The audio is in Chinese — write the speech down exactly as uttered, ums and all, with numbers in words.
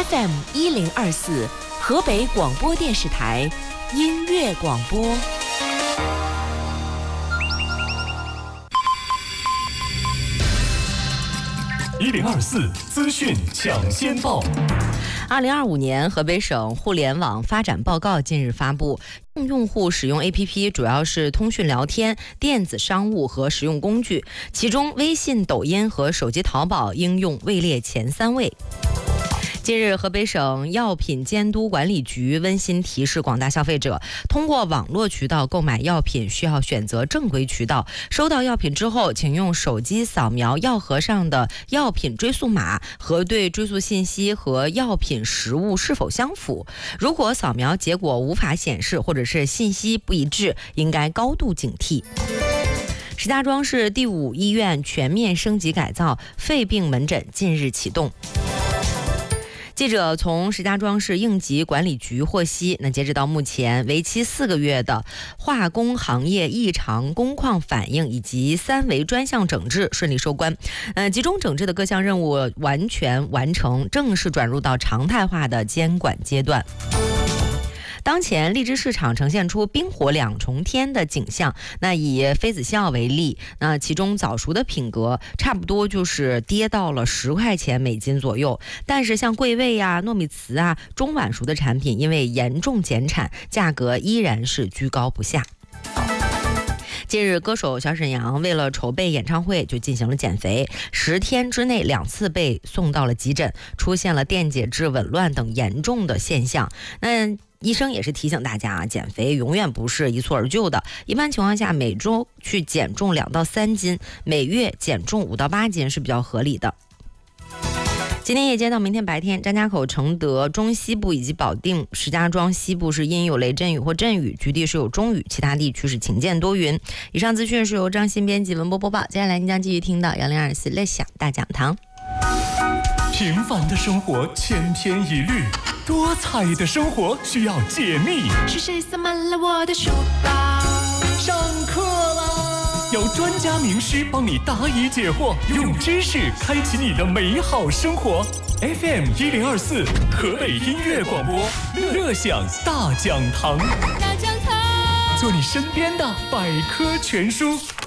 F M 一零二四，河北广播电视台音乐广播。 一零二四资讯抢先报。 二零二五年河北省互联网发展报告近日发布，用户使用 A P P 主要是通讯聊天、电子商务和实用工具，其中微信、抖音和手机淘宝应用位列前三位。近日，河北省药品监督管理局温馨提示广大消费者，通过网络渠道购买药品需要选择正规渠道。收到药品之后，请用手机扫描药盒上的药品追溯码，核对追溯信息和药品实物是否相符。如果扫描结果无法显示，或者是信息不一致，应该高度警惕。石家庄市第五医院全面升级改造，肺病门诊近日启动。记者从石家庄市应急管理局获悉，那截止到目前，为期四个月的化工行业异常工况反映以及三维专项整治顺利收官，呃，集中整治的各项任务完全完成，正式转入到常态化的监管阶段。当前荔枝市场呈现出冰火两重天的景象，那以妃子笑为例，那其中早熟的品格差不多就是跌到了十块钱每斤左右，但是像桂味啊、糯米糍啊、中晚熟的产品因为严重减产，价格依然是居高不下。近日，歌手小沈阳为了筹备演唱会就进行了减肥，十天之内两次被送到了急诊，出现了电解质紊乱等严重的现象。那医生也是提醒大家啊，减肥永远不是一蹴而就的，一般情况下每周去减重两到三斤，每月减重五到八斤是比较合理的。今天夜间到明天白天，张家口、承德中西部以及保定、石家庄西部是阴有雷阵雨或阵雨，局地是有中雨，其他地区是晴间多云。以上资讯是由张鑫编辑文播播报。接下来您将继续听到幺零二四乐享大讲堂。 平凡的生活千篇一律，多彩的生活需要解密。 是谁塞满了我的书包？ 上课啦！有专家名师帮你答疑解惑，用知识开启你的美好生活。F M 一零二四，河北音乐广播，乐享大讲堂。 大讲堂， 做你身边的百科全书。